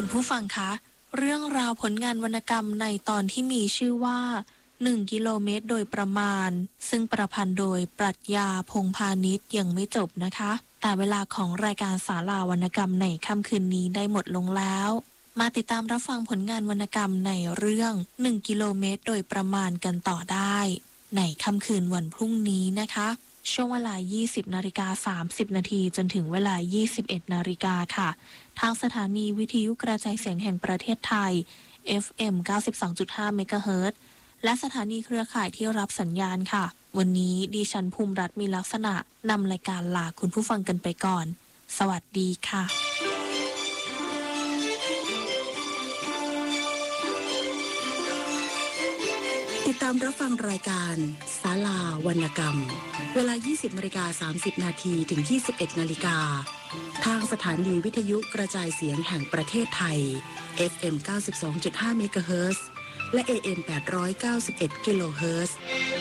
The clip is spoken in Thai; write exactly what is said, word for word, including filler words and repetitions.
คุณผู้ฟังคะเรื่องราวผลงานวรรณกรรมในตอนที่มีชื่อว่าหนึ่งกิโลเมตรโดยประมาณซึ่งประพันธ์โดยปรัชญาพงษ์พาณิชย์ยังไม่จบนะคะแต่เวลาของรายการศาลาวรรณกรรมในค่ำคืนนี้ได้หมดลงแล้วมาติดตามรับฟังผลงานวรรณกรรมในเรื่องหนึ่งกิโลเมตรโดยประมาณกันต่อได้ในค่ำคืนวันพรุ่งนี้นะคะช่วงเวลา ยี่สิบนาฬิกาสามสิบนาทีจนถึงเวลา ยี่สิบเอ็ดนาฬิกาค่ะทางสถานีวิทยุกระจายเสียงแห่งประเทศไทย เอฟ เอ็ม เก้าสิบสองจุดห้า เมกะเฮิรตซ์และสถานีเครือข่ายที่รับสัญญาณค่ะวันนี้ดิฉันภูมิรัตน์มีลักษณะนำรายการลาคุณผู้ฟังกันไปก่อนสวัสดีค่ะติดตามรับฟังรายการศาลาวรรณกรรมเวลา ยี่สิบนาฬิกาสามสิบนาทีถึง ยี่สิบเอ็ดนาฬิกาทางสถานีวิทยุกระจายเสียงแห่งประเทศไทย เอฟ เอ็ม เก้าสิบสองจุดห้า เมกะเฮิรตซ์และ เอ เอ็ม แปดร้อยเก้าสิบเอ็ด กิโลเฮิรตซ์